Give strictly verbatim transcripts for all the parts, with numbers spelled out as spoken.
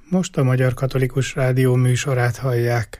Most a Magyar Katolikus Rádió műsorát hallják.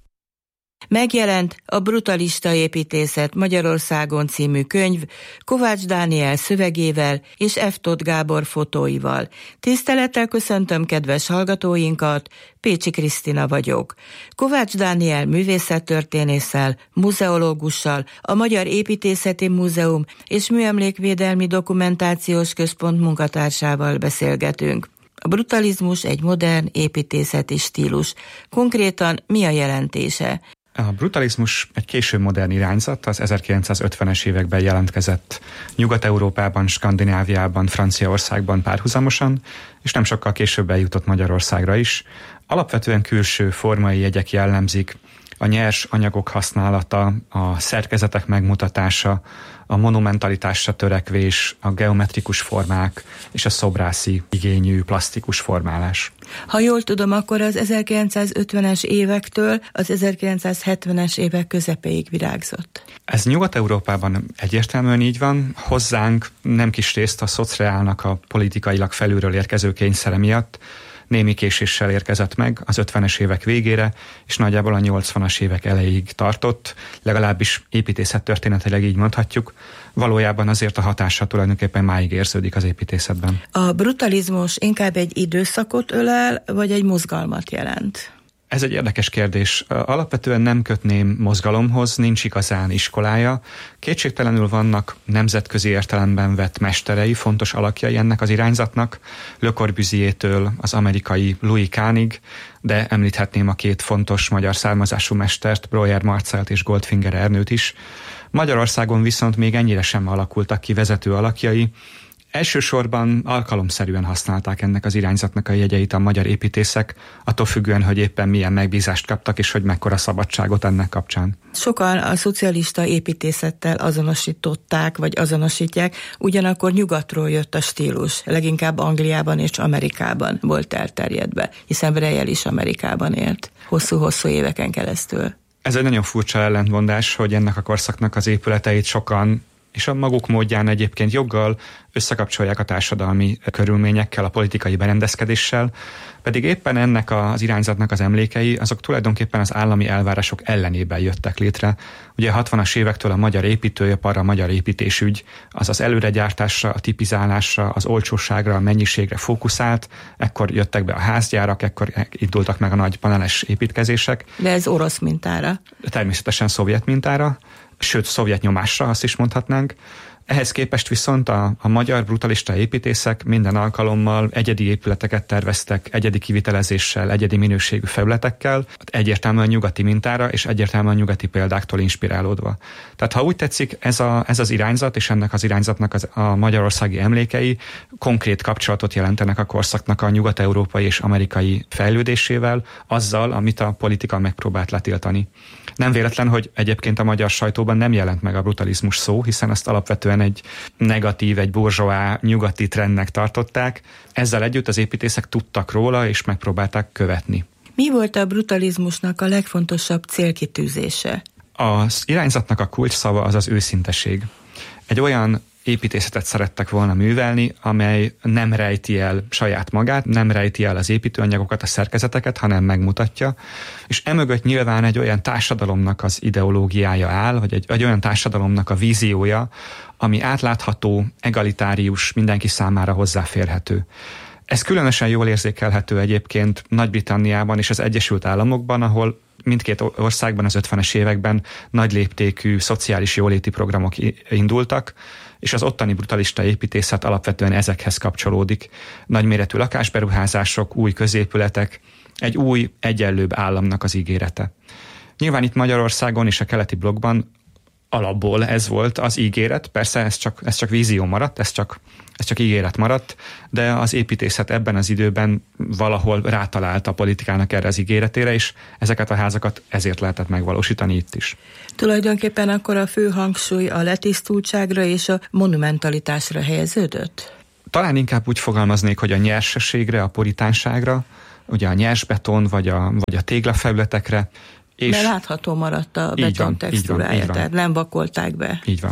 Megjelent a Brutalista építészet Magyarországon című könyv Kovács Dániel szövegével és F. Tóth Gábor fotóival. Tisztelettel köszöntöm kedves hallgatóinkat, Pécsi Krisztina vagyok. Kovács Dániel művészettörténésszel, muzeológussal, a Magyar Építészeti Múzeum és Műemlékvédelmi Dokumentációs Központ munkatársával beszélgetünk. A brutalizmus egy modern építészeti stílus. Konkrétan mi a jelentése? A brutalizmus egy késő modern irányzat, az ezerkilencszázötvenes években jelentkezett Nyugat-Európában, Skandináviában, Franciaországban párhuzamosan, és nem sokkal később eljutott Magyarországra is. Alapvetően külső formai jegyek jellemzik, a nyers anyagok használata, a szerkezetek megmutatása, a monumentalitásra törekvés, a geometrikus formák és a szobrászi igényű plastikus formálás. Ha jól tudom, akkor az ezerkilencszázötvenes évektől az ezerkilencszázhetvenes évek közepéig virágzott. Ez Nyugat-Európában egyértelműen így van. Hozzánk nem kis részt a szociálnak a politikailag felülről érkező kényszere miatt némi késéssel érkezett meg az ötvenes évek végére, és nagyjából a nyolcvanas évek elejéig tartott, legalábbis építészettörténetileg így mondhatjuk. Valójában azért a hatása tulajdonképpen máig érződik az építészetben. A brutalizmus inkább egy időszakot ölel, vagy egy mozgalmat jelent? Ez egy érdekes kérdés. Alapvetően nem kötném mozgalomhoz, nincs igazán iskolája. Kétségtelenül vannak nemzetközi értelemben vett mesterei, fontos alakjai ennek az irányzatnak, Le Corbusier-től az amerikai Louis Kahnig, de említhetném a két fontos magyar származású mestert, Breuer Marcelt és Goldfinger Ernőt is. Magyarországon viszont még ennyire sem alakultak ki vezető alakjai. Elsősorban alkalomszerűen használták ennek az irányzatnak a jegyeit a magyar építészek, attól függően, hogy éppen milyen megbízást kaptak, és hogy mekkora szabadságot ennek kapcsán. Sokan a szocialista építészettel azonosították, vagy azonosítják, ugyanakkor nyugatról jött a stílus, leginkább Angliában és Amerikában volt elterjedve, hiszen Breil is Amerikában élt, hosszú-hosszú éveken keresztül. Ez egy nagyon furcsa ellentmondás, hogy ennek a korszaknak az épületeit sokan, és a maguk módján egyébként joggal összekapcsolják a társadalmi körülményekkel, a politikai berendezkedéssel, pedig éppen ennek az irányzatnak az emlékei, azok tulajdonképpen az állami elvárások ellenében jöttek létre. Ugye a hatvanas évektől a magyar építőipar, a magyar építésügy, az az előregyártásra, a tipizálásra, az olcsóságra, a mennyiségre fókuszált, ekkor jöttek be a házgyárak, ekkor indultak meg a nagy paneles építkezések. De ez orosz mintára? Természetesen szovjet mintára, sőt szovjet nyomásra, azt is mondhatnánk. Ehhez képest viszont a, a magyar brutalista építészek minden alkalommal egyedi épületeket terveztek, egyedi kivitelezéssel, egyedi minőségű felületekkel, egyértelműen nyugati mintára és egyértelműen nyugati példáktól inspirálódva. Tehát ha úgy tetszik, ez, a, ez az irányzat és ennek az irányzatnak az, a magyarországi emlékei konkrét kapcsolatot jelentenek a korszaknak a nyugat-európai és amerikai fejlődésével, azzal, amit a politika megpróbált letiltani. Nem véletlen, hogy egyébként a magyar sajtóban nem jelent meg a brutalizmus szó, hiszen azt alapvetően egy negatív, egy burzsóá nyugati trendnek tartották. Ezzel együtt az építészek tudtak róla, és megpróbálták követni. Mi volt a brutalizmusnak a legfontosabb célkitűzése? Az irányzatnak a kulcsszava az az őszinteség. Egy olyan építészetet szerettek volna művelni, amely nem rejti el saját magát, nem rejti el az építőanyagokat, a szerkezeteket, hanem megmutatja, és emögött nyilván egy olyan társadalomnak az ideológiája áll, vagy egy, egy olyan társadalomnak a víziója, ami átlátható, egalitárius, mindenki számára hozzáférhető. Ez különösen jól érzékelhető egyébként Nagy-Britanniában és az Egyesült Államokban, ahol mindkét országban az ötvenes években nagy léptékű szociális jóléti programok indultak, és az ottani brutalista építészet alapvetően ezekhez kapcsolódik. Nagyméretű lakásberuházások, új középületek, egy új, egyenlőbb államnak az ígérete. Nyilván itt Magyarországon és a keleti blokkban alapból ez volt az ígéret, persze ez csak, ez csak vízió maradt, ez csak, ez csak ígéret maradt, de az építészet ebben az időben valahol rátalált a politikának erre az ígéretére, és ezeket a házakat ezért lehetett megvalósítani itt is. Tulajdonképpen akkor a fő hangsúly a letisztultságra és a monumentalitásra helyeződött? Talán inkább úgy fogalmaznék, hogy a nyersességre, a puritánságra, ugye a nyers beton vagy a, vagy a téglafelületekre. És de látható maradt a beton textúrája, tehát nem vakolták be. Így van.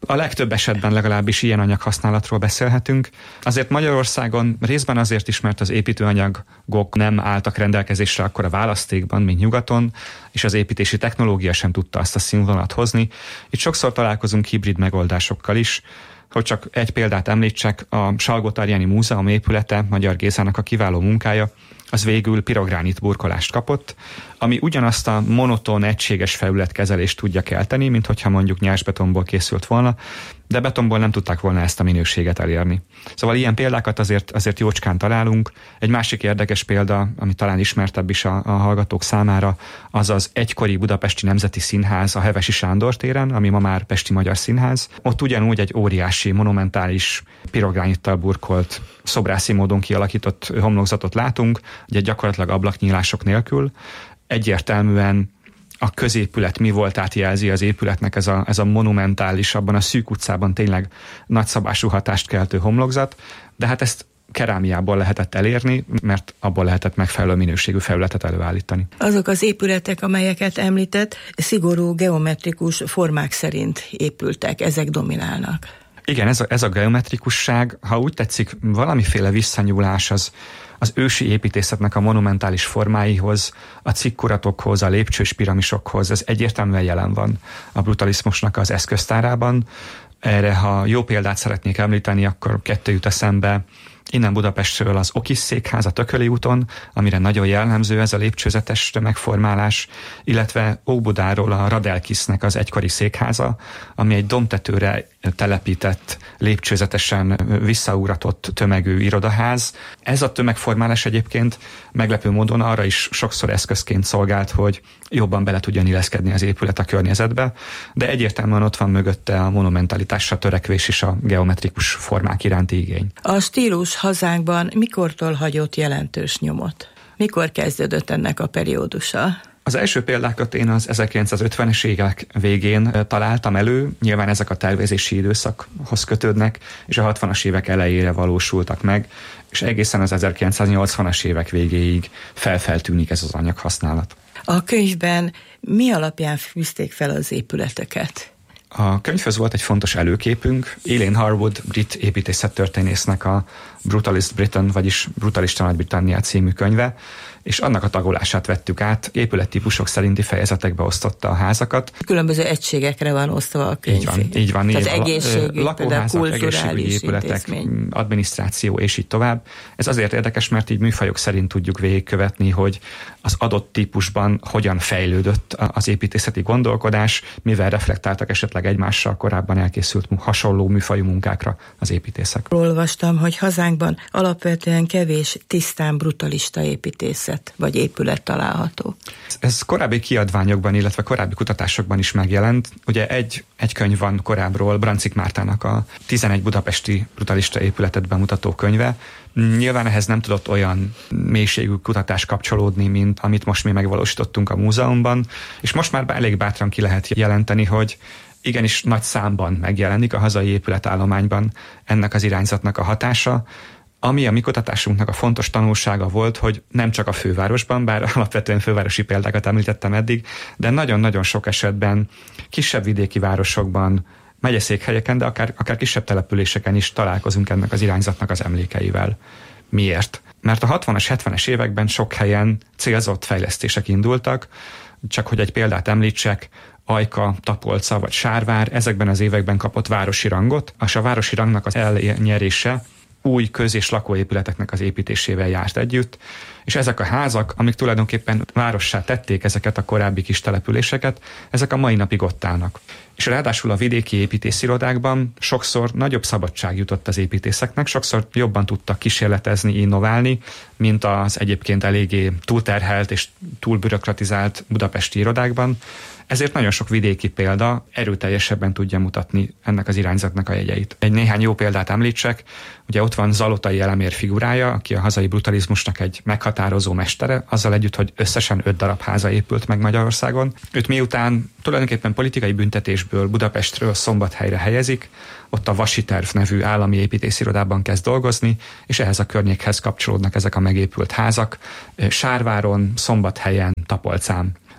A legtöbb esetben legalábbis ilyen anyaghasználatról beszélhetünk. Azért Magyarországon részben azért is, mert az építőanyagok nem álltak rendelkezésre akkor a választékban, mint nyugaton, és az építési technológia sem tudta azt a színvonalat hozni. Itt sokszor találkozunk hibrid megoldásokkal is. Hogy csak egy példát említsek, a Salgótarjáni Múzeum épülete, Magyar Gézának a kiváló munkája, az végül pirogránit burkolást kapott, ami ugyanazt a monoton, egységes felületkezelést tudja kelteni, mint hogyha mondjuk nyersbetonból készült volna, de betonból nem tudták volna ezt a minőséget elérni. Szóval ilyen példákat azért, azért jócskán találunk. Egy másik érdekes példa, ami talán ismertebb is a, a hallgatók számára, az az egykori Budapesti Nemzeti Színház a Hevesi Sándor téren, ami ma már Pesti Magyar Színház. Ott ugyanúgy egy óriási, monumentális, pirogránittal burkolt, szobrászi módon kialakított homlokzatot látunk, ugye gyakorlatilag ablaknyílások nélkül. Egyértelműen a középület mi voltát jelzi az épületnek ez a, ez a monumentális, abban a szűk utcában tényleg nagyszabású hatást keltő homlokzat, de hát ezt kerámiából lehetett elérni, mert abból lehetett megfelelő minőségű felületet előállítani. Azok az épületek, amelyeket említett, szigorú geometrikus formák szerint épültek, ezek dominálnak. Igen, ez a, ez a geometrikusság, ha úgy tetszik, valamiféle visszanyúlás az, az ősi építészetnek a monumentális formáihoz, a cikkuratokhoz, a lépcsős piramisokhoz, ez egyértelműen jelen van a brutalizmusnak az eszköztárában. Erre, ha jó példát szeretnék említeni, akkor kettő jut eszembe. Innen Budapestről az Okis székház a Tököli úton, amire nagyon jellemző ez a lépcsőzetes tömegformálás, illetve Óbudáról a Radelkisznek az egykori székháza, ami egy dombtetőre telepített, lépcsőzetesen visszaugratott tömegű irodaház. Ez a tömegformálás egyébként meglepő módon arra is sokszor eszközként szolgált, hogy jobban bele tudjon illeszkedni az épület a környezetbe, de egyértelműen ott van mögötte a monumentalitásra törekvés és a geometrikus formák iránti igény. A stílus hazánkban mikortól hagyott jelentős nyomot? Mikor kezdődött ennek a periódusa? Az első példákat én az ezerkilencszázötvenes évek végén találtam elő, nyilván ezek a tervezési időszakhoz kötődnek, és a hatvanas évek elejére valósultak meg, és egészen az ezerkilencszáznyolcvanas évek végéig felfeltűnik ez az anyaghasználat. A könyvben mi alapján fűzték fel az épületeket? A könyvhöz volt egy fontos előképünk, Elaine Harwood brit építészettörténésznek a Brutalist Britain, vagyis Brutalista Nagy-Britannia című könyve, és annak a tagolását vettük át, épülettípusok szerinti fejezetekbe osztotta a házakat. Különböző egységekre van osztva a könyv. Így van, így van. Tehát egészségügy, lakóházak, egészségügyi épületek, intézmény. Adminisztráció, és így tovább. Ez azért érdekes, mert így műfajok szerint tudjuk végigkövetni, hogy az adott típusban hogyan fejlődött az építészeti gondolkodás, mivel reflektáltak esetleg egymással korábban elkészült hasonló műfajú munkákra az építészek. Olvastam, hogy hazánkban alapvetően kevés tisztán brutalista építészet vagy épület található. Ez korábbi kiadványokban, illetve korábbi kutatásokban is megjelent. Ugye egy, egy könyv van korábbról, Brancik Mártának a tizenegy budapesti brutalista épületet bemutató könyve. Nyilván ehhez nem tudott olyan mélységű kutatás kapcsolódni, mint amit most mi megvalósítottunk a múzeumban, és most már elég bátran ki lehet jelenteni, hogy igenis nagy számban megjelenik a hazai épületállományban ennek az irányzatnak a hatása, ami a mi kutatásunknak a fontos tanulsága volt, hogy nem csak a fővárosban, bár alapvetően fővárosi példákat említettem eddig, de nagyon-nagyon sok esetben kisebb vidéki városokban, megyeszékhelyeken, de akár, akár kisebb településeken is találkozunk ennek az irányzatnak az emlékeivel. Miért? Mert a hatvanas, hetvenes években sok helyen célzott fejlesztések indultak, csak hogy egy példát említsek, Ajka, Tapolca vagy Sárvár ezekben az években kapott városi rangot, és a városi rangnak az elnyerése új köz- és lakóépületeknek az építésével járt együtt, és ezek a házak, amik tulajdonképpen várossá tették ezeket a korábbi kis településeket, ezek a mai napig ott állnak. És ráadásul a vidéki építészirodákban sokszor nagyobb szabadság jutott az építészeknek, sokszor jobban tudtak kísérletezni, innoválni, mint az egyébként eléggé túlterhelt és túlbürokratizált budapesti irodákban. Ezért nagyon sok vidéki példa erőteljesebben tudja mutatni ennek az irányzatnak a jegyeit. Egy néhány jó példát említsek, ugye ott van Zalotai Elemér figurája, aki a hazai brutalizmusnak egy meghatározó mestere, azzal együtt, hogy összesen öt darab háza épült meg Magyarországon. Őt miután tulajdonképpen politikai büntetésből Budapestről Szombathelyre helyezik, ott a Vasi Terv nevű állami építészirodában kezd dolgozni, és ehhez a környékhez kapcsolódnak ezek a megépült házak, Sárváron, Szombathelyen, Tapolcán.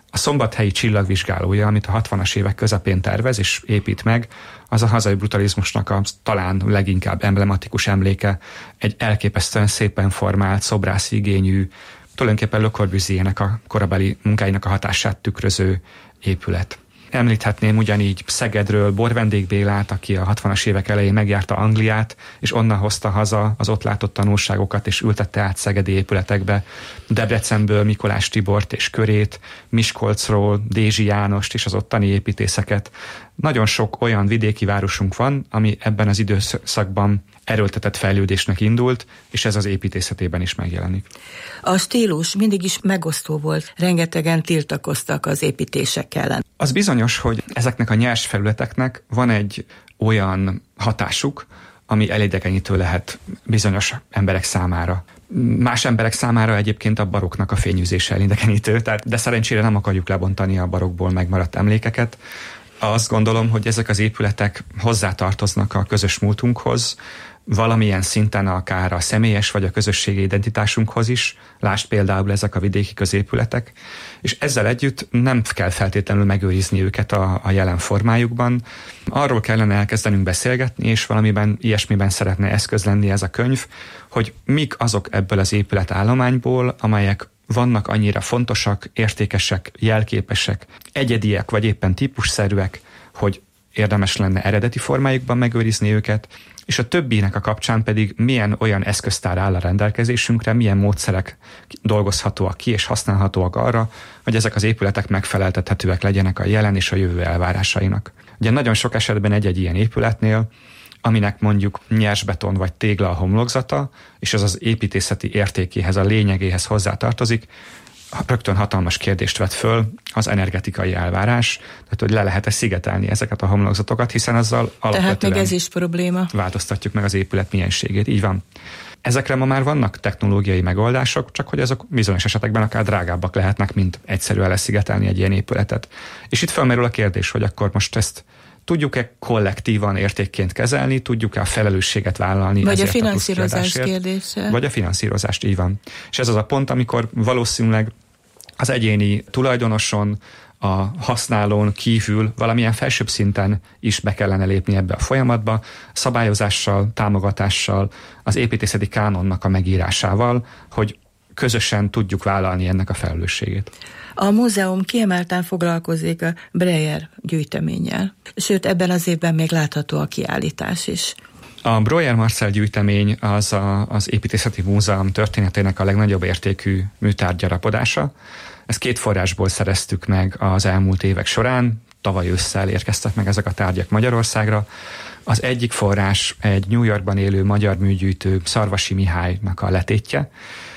A szombathelyi csillagvizsgálója, amit a hatvanas évek közepén tervez és épít meg, az a hazai brutalizmusnak a talán leginkább emblematikus emléke, egy elképesztően szépen formált, szobrászi igényű, tulajdonképpen Le Corbusier-nek a korabeli munkáinak a hatását tükröző épület. Említhetném ugyanígy Szegedről Borvendék Bélát, aki a hatvanas évek elején megjárta Angliát, és onnan hozta haza az ott látott tanulságokat, és ültette át szegedi épületekbe. Debrecenből Mikolás Tibort és körét, Miskolcról Dézsi Jánost és az ottani építészeket. Nagyon sok olyan vidéki városunk van, ami ebben az időszakban erőltetett fejlődésnek indult, és ez az építészetében is megjelenik. A stílus mindig is megosztó volt, rengetegen tiltakoztak az építések ellen. Az bizonyos, hogy ezeknek a nyers felületeknek van egy olyan hatásuk, ami elidegenítő lehet bizonyos emberek számára. Más emberek számára egyébként a barokknak a fényűzése elidegenítő, tehát, de szerencsére nem akarjuk lebontani a barokkból megmaradt emlékeket. Azt gondolom, hogy ezek az épületek hozzátartoznak a közös múltunkhoz, valamilyen szinten akár a személyes vagy a közösségi identitásunkhoz is, lásd például ezek a vidéki középületek, és ezzel együtt nem kell feltétlenül megőrizni őket a, a jelen formájukban. Arról kellene elkezdenünk beszélgetni, és valamiben ilyesmiben szeretne eszköz lenni ez a könyv, hogy mik azok ebből az épületállományból, amelyek vannak annyira fontosak, értékesek, jelképesek, egyediek vagy éppen típusszerűek, hogy érdemes lenne eredeti formájukban megőrizni őket, és a többinek a kapcsán pedig milyen olyan eszköztár áll a rendelkezésünkre, milyen módszerek dolgozhatóak ki és használhatóak arra, hogy ezek az épületek megfeleltethetőek legyenek a jelen és a jövő elvárásainak. Ugye nagyon sok esetben egy-egy ilyen épületnél, aminek mondjuk nyersbeton vagy tégla a homlokzata, és az az építészeti értékéhez, a lényegéhez hozzátartozik, rögtön hatalmas kérdést vet föl az energetikai elvárás, tehát hogy le lehet-e szigetelni ezeket a homlokzatokat, hiszen azzal alapvetően tehát még ez is probléma. Változtatjuk meg az épület mienségét, így van. Ezekre ma már vannak technológiai megoldások, csak hogy azok bizonyos esetekben akár drágábbak lehetnek, mint egyszerűen leszigetelni egy ilyen épületet. És itt felmerül a kérdés, hogy akkor most ezt tudjuk-e kollektívan értékként kezelni, tudjuk-e a felelősséget vállalni? Vagy a finanszírozás kérdése. Vagy a finanszírozást, így van. És ez az a pont, amikor valószínűleg az egyéni tulajdonoson, a használón kívül valamilyen felsőbb szinten is be kellene lépni ebbe a folyamatba, szabályozással, támogatással, az építészeti kánonnak a megírásával, hogy közösen tudjuk vállalni ennek a felelősségét. A múzeum kiemelten foglalkozik a Breyer gyűjteménnyel, sőt ebben az évben még látható a kiállítás is. A Breuer Marcel gyűjtemény az a, az építészeti múzeum történetének a legnagyobb értékű műtárgyarapodása. Ezt két forrásból szereztük meg az elmúlt évek során, tavaly ősszel érkeztek meg ezek a tárgyak Magyarországra. Az egyik forrás egy New Yorkban élő magyar műgyűjtő, Szarvasi Mihálynak a letétje.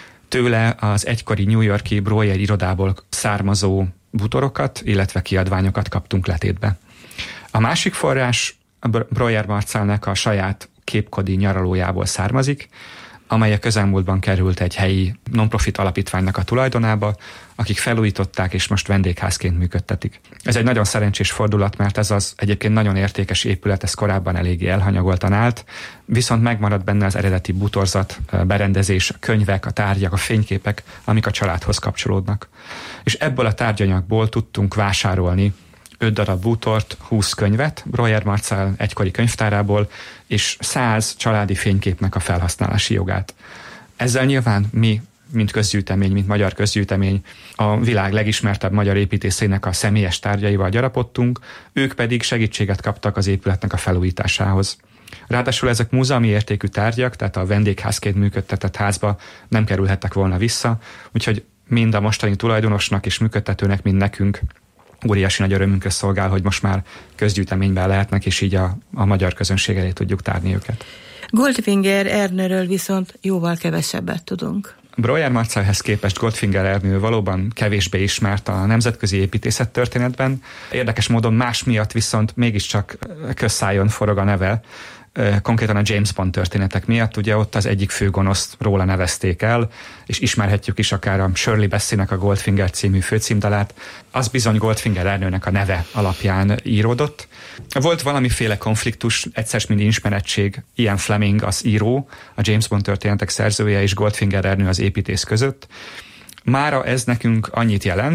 Tőle az egykori New York-i Breuer irodából származó bútorokat, illetve kiadványokat kaptunk letétbe. A másik forrás a Breuer Marcelnek a saját képkodi nyaralójából származik, amely a közelmúltban került egy helyi non-profit alapítványnak a tulajdonába, akik felújították és most vendégházként működtetik. Ez egy nagyon szerencsés fordulat, mert ez az egyébként nagyon értékes épület, ez korábban eléggé elhanyagoltan állt, viszont megmaradt benne az eredeti bútorzat, berendezés, a könyvek, a tárgyak, a fényképek, amik a családhoz kapcsolódnak. És ebből a tárgyanyagból tudtunk vásárolni öt darab bútort, húsz könyvet, Breuer Marcel egykori könyvtárából, és száz családi fényképnek a felhasználási jogát. Ezzel nyilván mi, mint közgyűjtemény, mint magyar közgyűjtemény, a világ legismertebb magyar építészének a személyes tárgyaival gyarapodtunk, ők pedig segítséget kaptak az épületnek a felújításához. Ráadásul ezek múzeumi értékű tárgyak, tehát a vendégházként működtetett házba nem kerülhettek volna vissza, úgyhogy mind a mostani tulajdonosnak és működtetőnek, mind nekünk óriási nagy örömünkre szolgál, hogy most már közgyűjteményben lehetnek, és így a, a magyar közönség elé tudjuk tárni őket. Goldfinger Ernőről viszont jóval kevesebbet tudunk. Breuer Marcelhez képest Goldfinger Ernő valóban kevésbé ismert a nemzetközi építészettörténetben. Érdekes módon más miatt viszont mégiscsak közszájon forog a neve, konkrétan a James Bond történetek miatt, ugye ott az egyik főgonoszt róla nevezték el, és ismerhetjük is akár a Shirley Bassey-nek a Goldfinger című főcímdalát, az bizony Goldfinger Ernőnek a neve alapján íródott. Volt valamiféle konfliktus, egyszer mind ismerettség, Ian Fleming az író, a James Bond történetek szerzője, és Goldfinger Ernő az építész között. Mára ez nekünk annyit jelent,